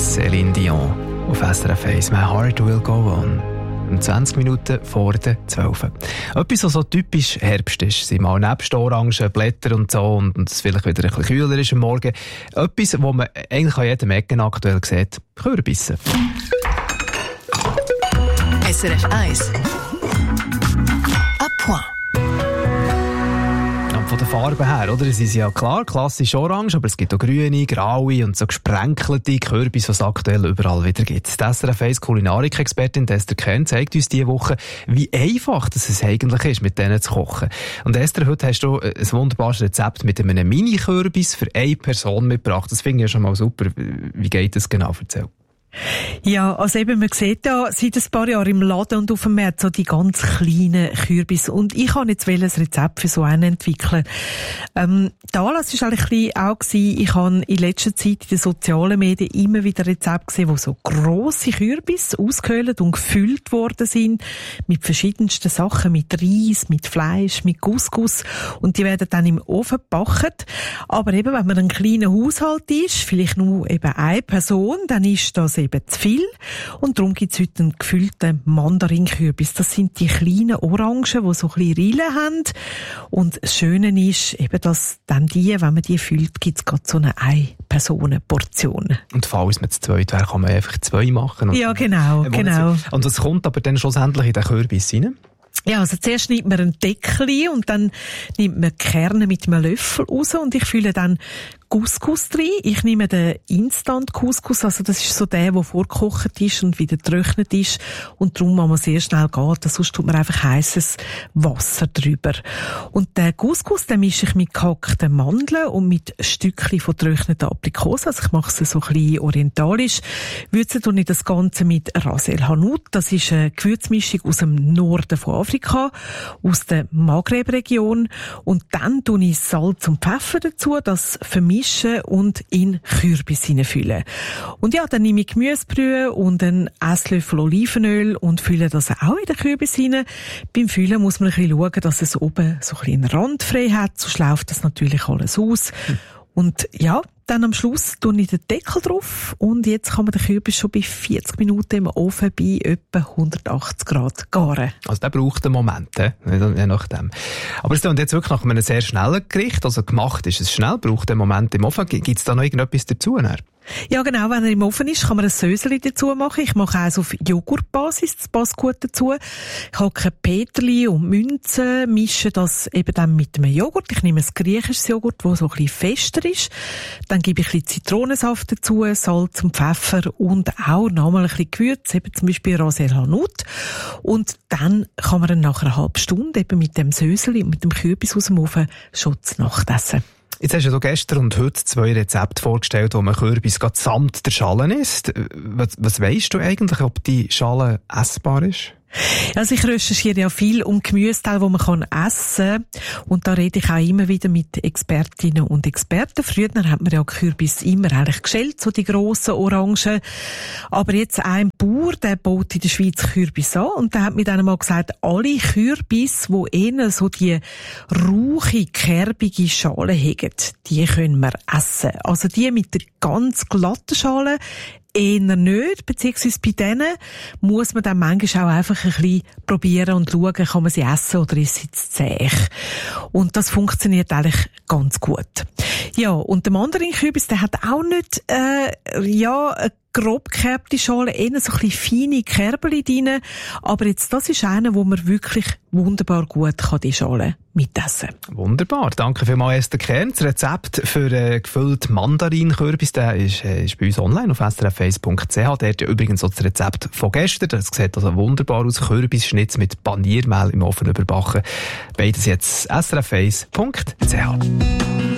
Céline Dion auf SRF 1. My Heart Will Go On. Um 20 Minuten vor der 12. Etwas, was so typisch Herbst ist, sind mal nebst Orangen, Blätter und so, und es vielleicht wieder ein bisschen kühler ist am Morgen. Etwas, wo man eigentlich an jedem Ecken aktuell sieht: Kürbisse. SRF 1 à point. Von der Farbe her, oder? Es ist ja klar, klassisch orange, aber es gibt auch grüne, graue und so gesprenkelte Kürbisse, was es aktuell überall wieder gibt. Die SRF 1 Kulinarik-Expertin Esther Kern zeigt uns diese Woche, wie einfach es eigentlich ist, mit denen zu kochen. Und Esther, heute hast du ein wunderbares Rezept mit einem Mini-Kürbis für eine Person mitgebracht. Das finde ich ja schon mal super. Wie geht das genau? Erzähl. Ja, also eben, man sieht ja seit ein paar Jahren im Laden und auf dem Markt so die ganz kleinen Kürbisse. Und ich habe jetzt ein Rezept für so einen entwickeln. Der Anlass war eigentlich auch gewesen, ich habe in letzter Zeit in den sozialen Medien immer wieder Rezepte gesehen, wo so grosse Kürbisse ausgehöhlt und gefüllt worden sind mit verschiedensten Sachen, mit Reis, mit Fleisch, mit Couscous, und die werden dann im Ofen gebacken. Aber eben, wenn man ein kleiner Haushalt ist, vielleicht nur eben eine Person, dann ist das eben zu viel, und darum gibt es heute einen gefüllten Mandarinkürbis. Das sind die kleinen Orangen, die so ein bisschen Rillen haben, und das Schöne ist eben, dass dann wenn man die füllt, gibt es gerade so eine Ein-Personen-Portion. Und falls man zu zweit wäre, kann man einfach 2 machen. Ja, genau. Und was kommt aber dann schlussendlich in den Kürbis rein? Ja, also zuerst nimmt man einen Deckel und dann nimmt man die Kerne mit einem Löffel raus, und ich fülle dann Couscous rein. Ich nehme den Instant-Couscous, also das ist so der vorgekocht ist und wieder getrocknet ist, und darum muss man sehr schnell gehen, sonst tut man einfach heißes Wasser drüber. Und den Couscous, den mische ich mit gehackten Mandeln und mit Stückchen von getrockneten Aprikosen, also ich mache es so ein bisschen orientalisch. Würze tue ich das Ganze mit Ras El Hanout, das ist eine Gewürzmischung aus dem Norden von Afrika, aus der Maghreb-Region, und dann tue ich Salz und Pfeffer dazu, das vermischen und in Kürbis hineinfüllen. Und ja, dann nehme ich Gemüsebrühe und einen Esslöffel Olivenöl und fülle das auch in den Kürbis hinein. Beim Füllen muss man ein bisschen schauen, dass es oben so ein bisschen einen Rand frei hat, sonst läuft das natürlich alles aus. Und ja, dann am Schluss tue ich den Deckel drauf, und jetzt kann man den Kürbis schon bei 40 Minuten im Ofen bei etwa 180 Grad garen. Also der braucht einen Moment, je nachdem. Aber es ist jetzt wirklich nach einem sehr schnellen Gericht, also gemacht ist es schnell, braucht einen Moment im Ofen. Gibt es da noch irgendetwas dazu? Ja, genau, wenn er im Ofen ist, kann man ein Söseli dazu machen. Ich mache eins auf Joghurtbasis, das passt gut dazu. Ich hacke Peterli und Münze, mische das eben dann mit einem Joghurt. Ich nehme ein griechisches Joghurt, das so ein bisschen fester ist. Dann gebe ich ein bisschen Zitronensaft dazu, Salz und Pfeffer und auch nochmal ein bisschen Gewürz, eben zum Beispiel Ras El Hanout. Und dann kann man dann nach einer halben Stunde eben mit dem Söseli und mit dem Kürbis aus dem Ofen schon zur Nacht essen. Jetzt hast du gestern und heute 2 Rezepte vorgestellt, wo man Kürbis gerade samt der Schale isst. Was weisst du eigentlich, ob die Schale essbar ist? Also ich recherchiere ja viel um Gemüseteile, die man essen kann. Und da rede ich auch immer wieder mit Expertinnen und Experten. Früher hat man ja Kürbis immer eigentlich geschält, so die grossen Orangen. Aber jetzt ein Bauer, der baut in der Schweiz Kürbis an. Und der hat mir dann mal gesagt, alle Kürbis, die eher so die rauchige, kerbige Schale haben, die können wir essen. Also die mit der ganz glatten Schale eher nicht, beziehungsweise bei denen muss man dann manchmal auch einfach ein bisschen probieren und schauen, kann man sie essen oder ist sie zu zäh. Und das funktioniert eigentlich ganz gut. Ja, und der Mandarinkürbis, der hat auch nicht, eine grob gekerbte Schale, eher so ein bisschen feine Kerbeli drin. Aber jetzt, das ist einer, wo man wirklich wunderbar gut kann, die Schale mitessen. Wunderbar. Danke vielmals, Esther Kern. Das Rezept für gefüllt Mandarinkürbis, der ist bei uns online auf srf1.ch. Dort übrigens auch das Rezept von gestern. Das sieht also wunderbar aus. Kürbisschnitz mit Paniermehl im Ofen überbacken. Beides jetzt srf1.ch.